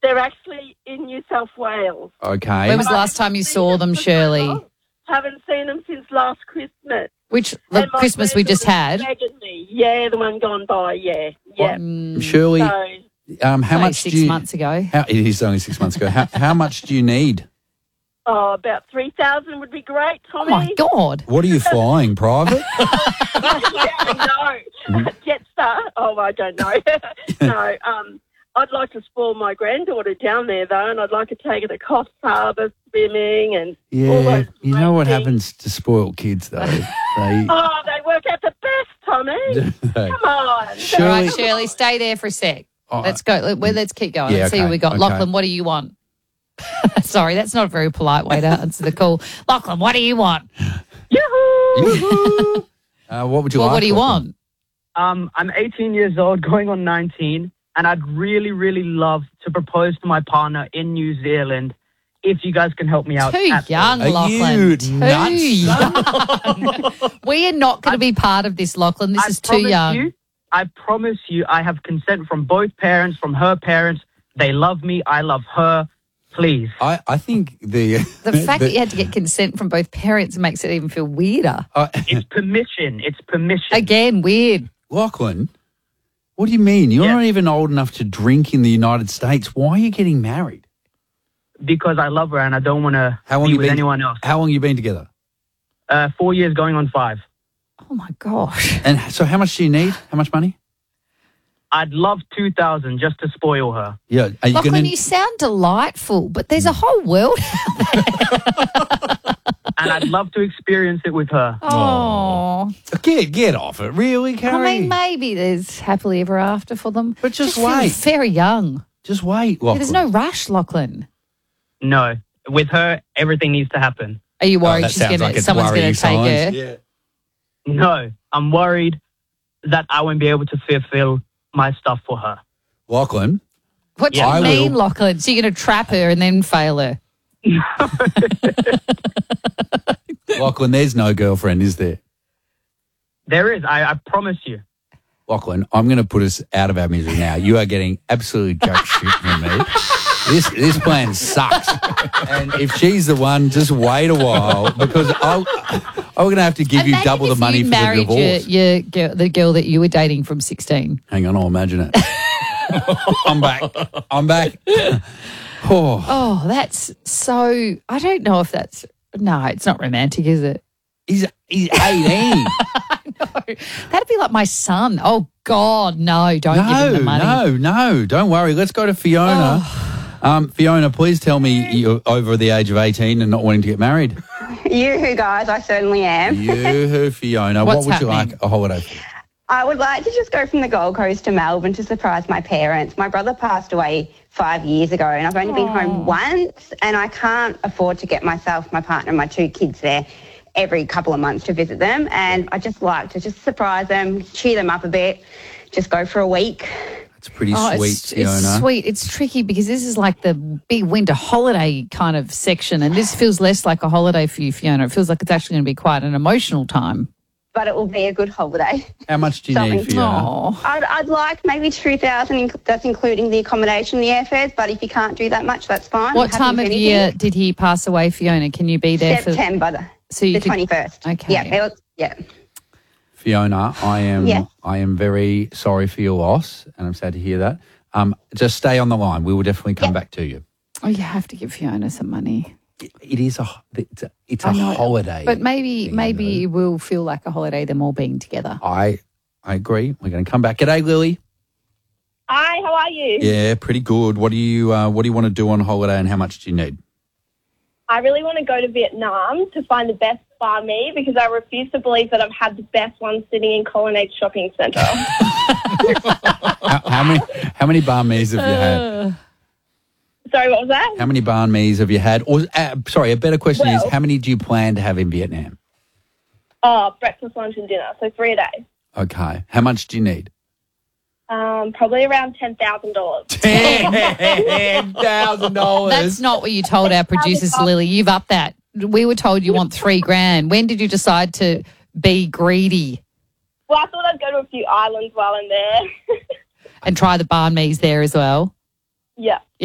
They're actually in New South Wales. Okay. When was the last time you saw them, Shirley? Haven't seen them since last Christmas. Which And my Christmas we just had? granddaughter's begging me. Yeah, the one gone by, yeah. Shirley, So, how much 6 do you... months ago. It is only 6 months ago. How much do you need? about 3,000 would be great, Oh, Tommy. my God. What are you flying, private? No. Jetstar? Oh, I don't know. No, I'd like to spoil my granddaughter down there, though, and I'd like to take her to Coffs Harbour swimming and all Yeah. those You know what great things. happens to spoiled kids, though? They... Oh, they work out the best, Tommy. Come on. All right, Shirley, stay there for a sec. Oh, Let's go. Let's keep going. Yeah, Let's see what okay, we got. okay. Lachlan, what do you want? Sorry, that's not a very polite way to answer the call. Lachlan, what do you want? Yoo-hoo! what would you like? What do you Lachlan? want? I'm 18 years old, going on 19, and I'd really, really love to propose to my partner in New Zealand if you guys can help me out. Too young, Are Lachlan. you Too nuts? young. We are not going to be part of this, Lachlan. This is too young. I promise you, I have consent from both parents, from her parents. They love me. I love her. Please. I think the fact that you had to get consent from both parents makes it even feel weirder. It's permission. It's permission. Again, weird. Lachlan, what do you mean? You're Yeah. not even old enough to drink in the United States. Why are you getting married? Because I love her and I don't want to How long be you with been? anyone else. How long you been together? 4 years going on 5. Oh, my gosh. And so, how much do you need? How much money? I'd love 2,000 just to spoil her. Yeah, are you Lachlan, going you sound delightful, but there's a whole world. And I'd love to experience it with her. Oh. get off it, really, I Carrie? mean, maybe there's happily ever after for them. But just feel wait. very young. Just wait, Lachlan. There's no rush, Lachlan. No. With her, everything needs to happen. Are you worried that sounds like it's someone's worrying going to take her? signs. Yeah. No. I'm worried that I won't be able to fulfill my stuff for her. Lachlan, What do you I mean, will. Lachlan? So you're going to trap her and then fail her? Lachlan, there's no girlfriend, is there? There is. I promise you. Lachlan, I'm going to put us out of our misery now. You are getting absolutely jack shit from me. This plan sucks. And if she's the one, just wait a while because I'm going to have to give you Imagine double the if money you for the married divorce. the girl that you were dating from 16. Hang on, I'll imagine it. I'm back. Oh, Oh, that's so... I don't know if that's... No, it's not romantic, is it? he's 18. No, that'd be like my son. Oh, God, no, don't give him the money. No, don't worry. Let's go to Fiona. Fiona, please tell me you're over the age of 18 and not wanting to get married. You guys, I certainly am. You, Fiona. What's what would you happening? like a holiday for? I would like to just go from the Gold Coast to Melbourne to surprise my parents. My brother passed away 5 years ago and I've only been home once and I can't afford to get myself, my partner and my 2 kids there every couple of months to visit them. And I just like to just surprise them, cheer them up a bit, just go for a week. It's pretty sweet, Fiona. It's sweet. It's tricky because this is like the big winter holiday kind of section and this feels less like a holiday for you, Fiona. It feels like it's actually going to be quite an emotional time. But it will be a good holiday. How much do you Something. need, Fiona? Oh, I'd like maybe 2,000, that's including the accommodation, the airfares, but if you can't do that much, that's fine. what I'm happy time with of anything. year did he pass away, Fiona? Can you be there September, So you the could- 21st. Okay. Yeah. Fiona, Yeah. I am very sorry for your loss, and I'm sad to hear that. Just stay on the line. We will definitely come back to you. Oh, you have to give Fiona some money. It is it's a I know, holiday. But maybe thing, though. it will feel like a holiday, them all being together. I agree. We're going to come back. G'day, Lily. Hi, how are you? Yeah, pretty good. What do you want to do on holiday, and how much do you need? I really want to go to Vietnam to find the best banh mi because I refuse to believe that I've had the best one sitting in Colonnade Shopping Centre. How many banh mi's have you had? Sorry, what was that? How many banh mi's have you had? Or sorry, a better question is Well- how many do you plan to have in Vietnam? Oh, breakfast, lunch and dinner, so 3 a day. Okay. How much do you need? Probably around $10,000. $10,000. That's not what you told our producers, Lily. You've upped that. We were told you want $3,000. When did you decide to be greedy Well, I thought I'd go to a few islands while I'm there. and try the banh mi's there as well? Yeah.